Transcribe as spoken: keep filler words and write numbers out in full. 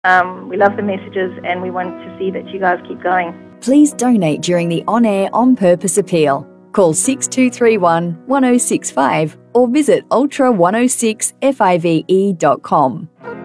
Um, we love the messages and we want to see that you guys keep going. Please donate during the on-air On Purpose appeal. Call six two three one, one oh six five or visit ultra one oh six five dot com.